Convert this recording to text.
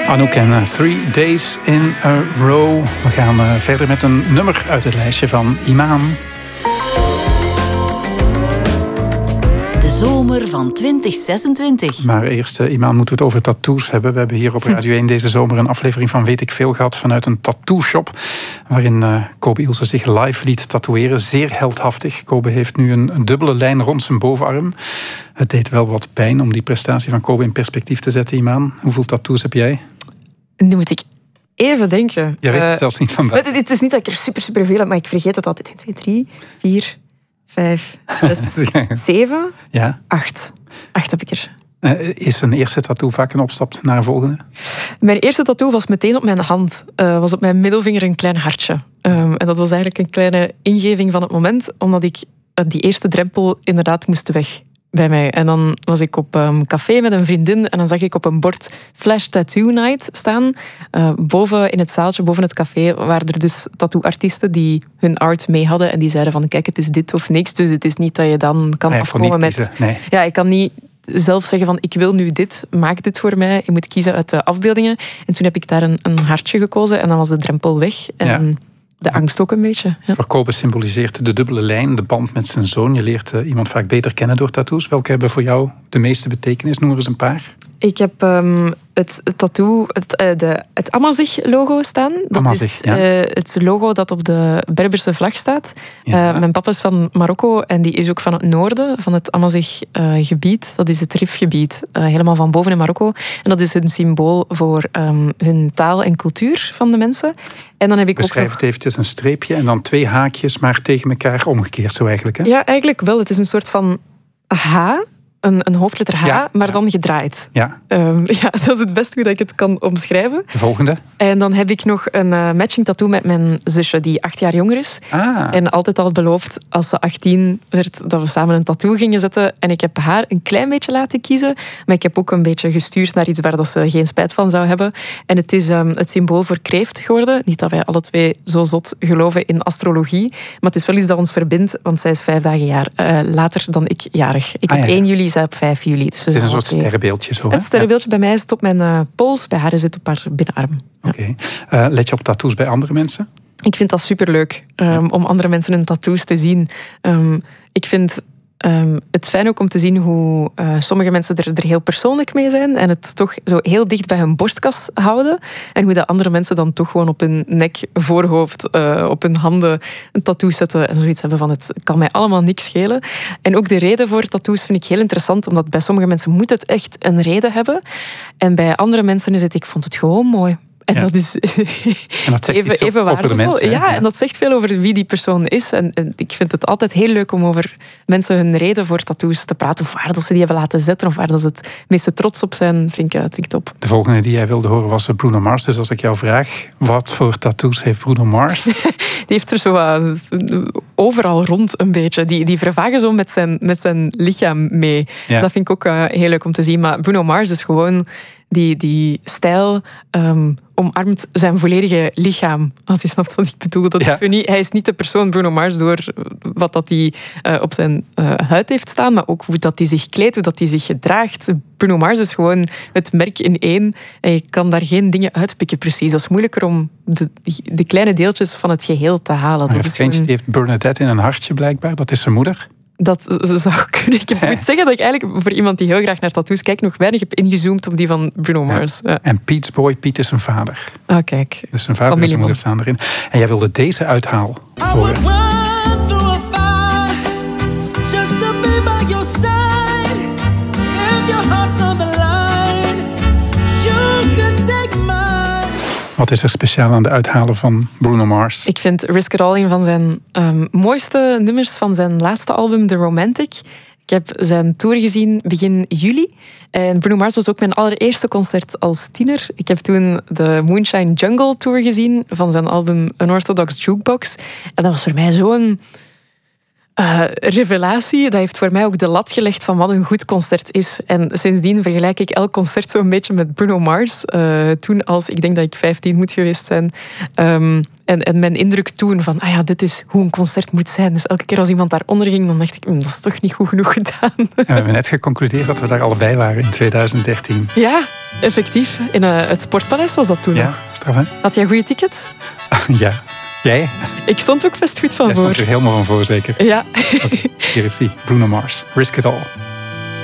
Anouk en 3 Days in a Row. We gaan verder met een nummer uit het lijstje van Imaan. De zomer van 2026. Maar eerst, Imaan, moeten we het over tattoos hebben. We hebben hier op Radio 1 deze zomer een aflevering van Weet ik Veel gehad vanuit een tattoo-shop, waarin Kobe Ilse zich live liet tatoeëren. Zeer heldhaftig. Kobe heeft nu een dubbele lijn rond zijn bovenarm. Het deed wel wat pijn om die prestatie van Kobe in perspectief te zetten, Imaan. Hoeveel tattoos heb jij? Nu moet ik even denken. Jij weet het zelfs niet vandaag. Het is niet dat ik er super veel heb, maar ik vergeet het altijd. 1, 2, 3, 4, 5, 6, 7, ja. 8. 8 heb ik er. Is een eerste tattoo vaak een opstap naar een volgende? Mijn eerste tattoo was meteen op mijn hand. Was op mijn middelvinger een klein hartje. En dat was eigenlijk een kleine ingeving van het moment, omdat ik die eerste drempel inderdaad moest weg bij mij. En dan was ik op een café met een vriendin en dan zag ik op een bord Flash Tattoo Night staan. Boven in het zaaltje, boven het café, waren er dus tattooartiesten die hun art mee hadden en die zeiden van kijk, het is dit of niks. Dus het is niet dat je dan kan afkomen met... Nee. Ja, ik kan niet zelf zeggen van ik wil nu dit, maak dit voor mij. Je moet kiezen uit de afbeeldingen. En toen heb ik daar een hartje gekozen en dan was de drempel weg. En de angst ook een beetje. Ja. Voor Kobe symboliseert de dubbele lijn, de band met zijn zoon. Je leert iemand vaak beter kennen door tattoos. Welke hebben voor jou de meeste betekenis? Noem er eens een paar. Ik heb het tattoo, het Amazigh-logo staan. Dat is het logo dat op de Berberse vlag staat. Ja. Mijn papa is van Marokko en die is ook van het noorden, van het Amazigh-gebied. Dat is het Rifgebied, helemaal van boven in Marokko. En dat is hun symbool voor hun taal en cultuur van de mensen. En dan heb ik Beschrijf het eventjes, een streepje en dan 2 haakjes, maar tegen elkaar omgekeerd zo eigenlijk. Hè? Ja, eigenlijk wel. Het is een soort van H. Een hoofdletter H, maar dan gedraaid. Ja. Dat is het beste hoe dat ik het kan omschrijven. De volgende. En dan heb ik nog een matching tattoo met mijn zusje, die 8 jaar jonger is. En altijd al beloofd, als ze 18 werd, dat we samen een tattoo gingen zetten. En ik heb haar een klein beetje laten kiezen. Maar ik heb ook een beetje gestuurd naar iets waar dat ze geen spijt van zou hebben. En het is het symbool voor kreeft geworden. Niet dat wij alle twee zo zot geloven in astrologie. Maar het is wel iets dat ons verbindt, want zij is 5 dagen later dan ik jarig. Ik heb 1 juli, zij op 5 juli. Dus het is een soort sterrenbeeldje zo. Het sterrenbeeldje bij mij zit op mijn pols, bij haar zit op haar binnenarm. Oké. Let je op tattoos bij andere mensen? Ik vind dat superleuk om andere mensen hun tattoos te zien. Ik vind het fijn ook om te zien hoe sommige mensen er heel persoonlijk mee zijn en het toch zo heel dicht bij hun borstkas houden. En hoe dat andere mensen dan toch gewoon op hun nek, voorhoofd, op hun handen een tattoo zetten en zoiets hebben van het kan mij allemaal niks schelen. En ook de reden voor tattoos vind ik heel interessant, omdat bij sommige mensen moet het echt een reden hebben. En bij andere mensen is het, ik vond het gewoon mooi. En dat is en dat zegt even waardevol. Over de mensen, ja, en dat zegt veel over wie die persoon is. En ik vind het altijd heel leuk om over mensen hun reden voor tattoos te praten. Of waar dat ze die hebben laten zetten. Of waar dat ze het meeste trots op zijn. Vind ik top. De volgende die jij wilde horen was Bruno Mars. Dus als ik jou vraag, wat voor tattoos heeft Bruno Mars? Die heeft er zo overal rond een beetje. Die vervagen zo met zijn lichaam mee. Ja. Dat vind ik ook heel leuk om te zien. Maar Bruno Mars is gewoon... Die stijl omarmt zijn volledige lichaam. Als je snapt wat ik bedoel. Dat is zo niet, hij is niet de persoon Bruno Mars door wat dat hij op zijn huid heeft staan, maar ook hoe dat hij zich kleedt, hoe dat hij zich gedraagt. Bruno Mars is gewoon het merk in één. En je kan daar geen dingen uitpikken precies. Dat is moeilijker om de kleine deeltjes van het geheel te halen. Hij heeft Bernadette in een hartje blijkbaar. Dat is zijn moeder. Dat zou kunnen. Ik moet zeggen dat ik eigenlijk voor iemand die heel graag naar tattoos kijkt nog weinig heb ingezoomd op die van Bruno Mars. Ja. En Piet's boy, Piet is zijn vader. Ah, kijk. Dus zijn vader en zijn moeder staan erin. En jij wilde deze uithaal horen. Wat is er speciaal aan de uithalen van Bruno Mars? Ik vind Risk It All een van zijn mooiste nummers van zijn laatste album, The Romantic. Ik heb zijn tour gezien begin juli. En Bruno Mars was ook mijn allereerste concert als tiener. Ik heb toen de Moonshine Jungle Tour gezien van zijn album Unorthodox Jukebox. En dat was voor mij zo'n revelatie. Dat heeft voor mij ook de lat gelegd van wat een goed concert is. En sindsdien vergelijk ik elk concert zo'n beetje met Bruno Mars. Toen ik denk dat ik 15 moet geweest zijn. En mijn indruk toen van, dit is hoe een concert moet zijn. Dus elke keer als iemand daaronder ging, dan dacht ik, dat is toch niet goed genoeg gedaan. En we hebben net geconcludeerd dat we daar allebei waren in 2013. Ja, effectief. In het Sportpaleis was dat toen nog. Straf, hè? Had jij goede tickets? Ja. Jij? Ik stond ook best goed van voor. Jij stond er helemaal van voor, zeker? Ja. Okay, hier is die, Bruno Mars. Risk It All.